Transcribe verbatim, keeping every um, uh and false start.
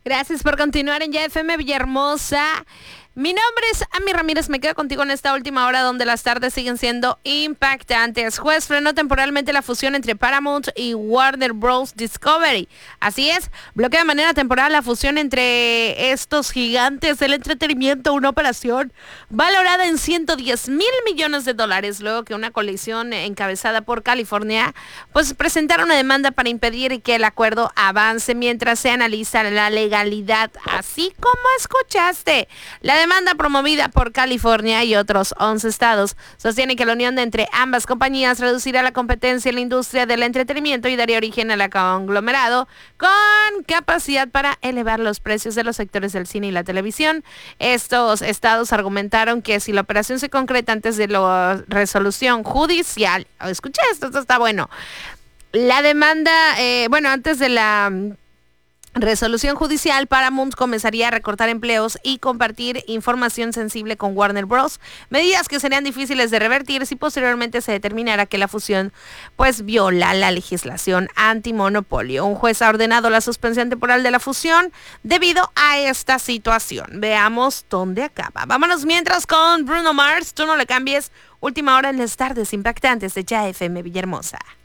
Gracias por continuar en Ya F M Villahermosa. Mi nombre es Ami Ramírez, me quedo contigo en esta última hora donde las tardes siguen siendo impactantes. Juez frenó temporalmente la fusión entre Paramount y Warner Bros. Discovery. Así es, bloquea de manera temporal la fusión entre estos gigantes del entretenimiento, una operación valorada en ciento diez mil millones de dólares, luego que una coalición encabezada por California, pues presentaron una demanda para impedir que el acuerdo avance mientras se analiza la legalidad, así como escuchaste. La demanda promovida por California y otros once estados sostiene que la unión de entre ambas compañías reducirá la competencia en la industria del entretenimiento y daría origen al conglomerado con capacidad para elevar los precios de los sectores del cine y la televisión. Estos estados argumentaron que si la operación se concreta antes de la resolución judicial, escuché esto, esto está bueno, la demanda, eh, bueno, antes de la resolución judicial, Paramount comenzaría a recortar empleos y compartir información sensible con Warner Bros., medidas que serían difíciles de revertir si posteriormente se determinara que la fusión pues viola la legislación antimonopolio. Un juez ha ordenado la suspensión temporal de la fusión debido a esta situación. Veamos dónde acaba. Vámonos mientras con Bruno Mars, tú no le cambies. Última hora en las tardes impactantes de Ya F M Villahermosa.